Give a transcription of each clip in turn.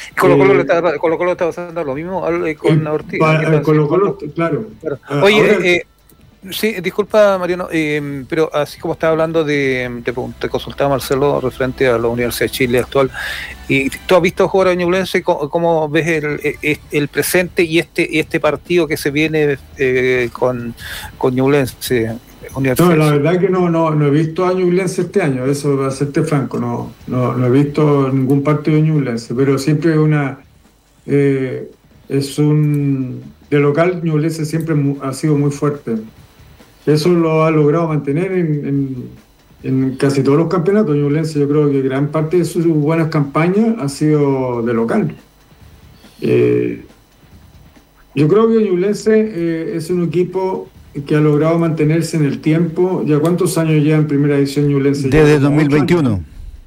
Colo-Colo está pasando lo mismo con Ortiz. Colo-Colo, claro. Oye, ahora, sí, disculpa Mariano, pero así como estaba hablando te consultaba Marcelo referente a la Universidad de Chile actual, y tú has visto jugar a Ñublense, ¿cómo ves el presente y este partido que se viene con Ñublense? No, la verdad que no he visto a Ñublense este año, eso va a serte franco, no he visto ningún partido de Ñublense, pero siempre de local Ñublense siempre ha sido muy fuerte. Eso lo ha logrado mantener en casi todos los campeonatos. Ñublense, yo creo que gran parte de sus buenas campañas ha sido de local. Yo creo que Ñublense es un equipo que ha logrado mantenerse en el tiempo. ¿Ya cuántos años lleva en primera división Ñublense? Desde 2021.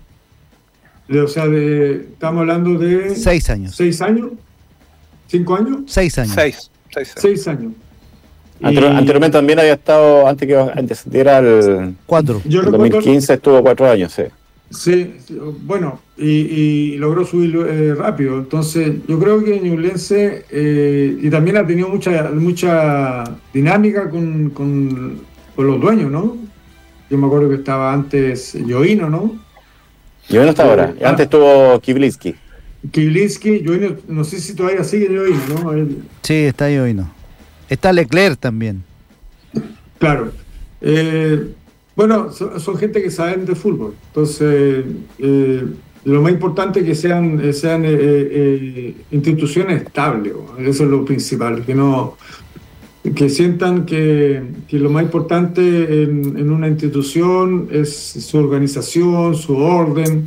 Estamos hablando de... 6 años. ¿6 años? ¿5 años? 6 años. 6 años. Anteriormente también había estado, antes era el 4. En 2015 estuvo 4 años, sí. Sí, bueno, y logró subir rápido. Entonces, yo creo que Ñublense, y también ha tenido mucha dinámica con los dueños, ¿no? Yo me acuerdo que estaba antes Yoino, ¿no? Yoino está ahora, antes estuvo Kiblinski, Yoino, no sé si todavía sigue Yoino, ¿no? Sí, está Yoino. Está Leclerc también. Claro. Bueno, son gente que saben de fútbol. Entonces, lo más importante es que sean instituciones estables. Eso es lo principal. Que sientan que lo más importante en una institución es su organización, su orden,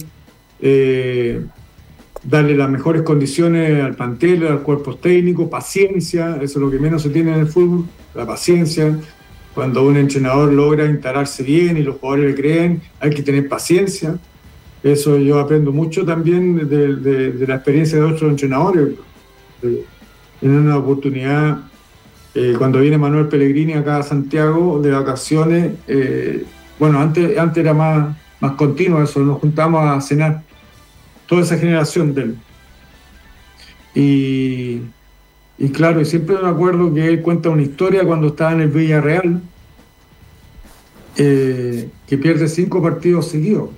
darle las mejores condiciones al plantel, al cuerpo técnico, paciencia. Eso es lo que menos se tiene en el fútbol, la paciencia. Cuando un entrenador logra instalarse bien y los jugadores le creen, hay que tener paciencia. Eso yo aprendo mucho también de la experiencia de otros entrenadores. En una oportunidad, cuando viene Manuel Pellegrini acá a Santiago de vacaciones, bueno, antes era más continuo eso, nos juntamos a cenar, toda esa generación de él. Y claro, y siempre me acuerdo que él cuenta una historia cuando estaba en el Villarreal, que pierde 5 partidos seguidos.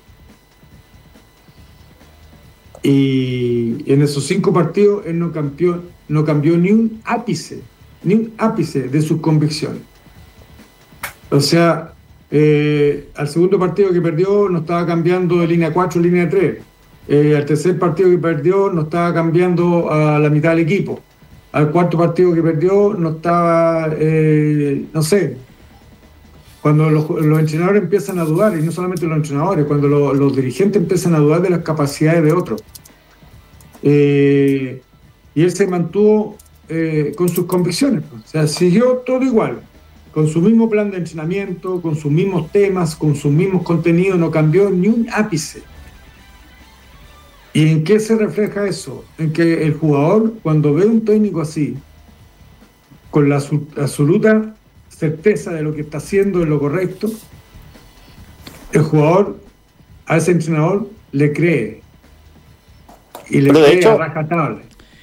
Y en esos 5 partidos él no cambió ni un ápice de sus convicciones. O sea, al segundo partido que perdió no estaba cambiando de línea 4 a línea 3. Al tercer partido que perdió no estaba cambiando a la mitad del equipo. Al cuarto partido que perdió no estaba, no sé, cuando los entrenadores empiezan a dudar, y no solamente los entrenadores, cuando los dirigentes empiezan a dudar de las capacidades de otros. Y él se mantuvo con sus convicciones, o sea, siguió todo igual, con su mismo plan de entrenamiento, con sus mismos temas, con sus mismos contenidos, no cambió ni un ápice. ¿Y en qué se refleja eso? En que el jugador, cuando ve un técnico así, con la absoluta certeza de lo que está haciendo es lo correcto, el jugador a ese entrenador le cree. Y le cree a rajatabla.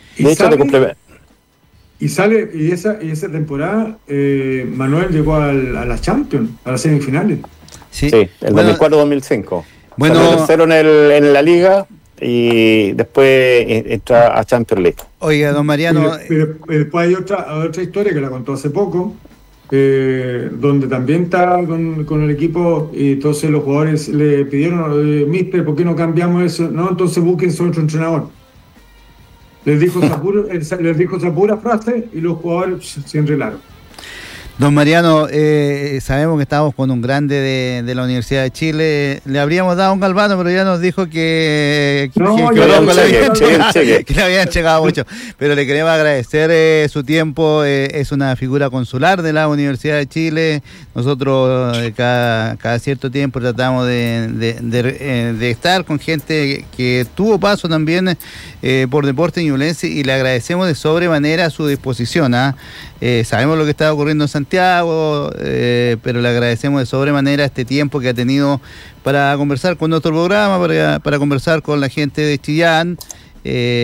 Y esa temporada Manuel llegó a la Champions, a las semifinales. Sí, el 2004-2005. Bueno, salió tercero en la Liga y después entra a Champions League. Oiga, don Mariano. Pero después hay otra historia que la contó hace poco, donde también está con el equipo, y entonces los jugadores le pidieron, mister, ¿por qué no cambiamos eso? No, entonces búsquense otro entrenador. Les dijo esa pura frase y los jugadores se enrelaron. Don Mariano, sabemos que estamos con un grande de la Universidad de Chile. Le habríamos dado un galvano, pero ya nos dijo que le habían llegado mucho. Pero le queremos agradecer su tiempo. Es una figura consular de la Universidad de Chile. Nosotros cada cierto tiempo tratamos de estar con gente que tuvo paso también por Deportes Ñublense, y le agradecemos de sobremanera su disposición. Sabemos lo que está ocurriendo en Santiago, pero le agradecemos de sobremanera este tiempo que ha tenido para conversar con nuestro programa, para conversar con la gente de Chillán.